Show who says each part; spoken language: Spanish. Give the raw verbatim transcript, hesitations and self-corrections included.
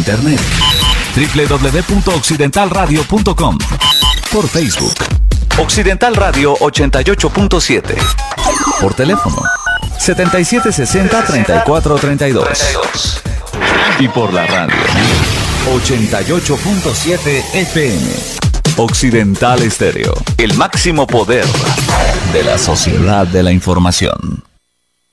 Speaker 1: internet doble u doble u doble u punto occidental radio punto com, por Facebook Occidental Radio ochenta y ocho punto siete, por teléfono setenta y siete sesenta, treinta y cuatro treinta y dos y por la radio ochenta y ocho punto siete F M. Occidental Estéreo, el máximo poder de la sociedad de la información.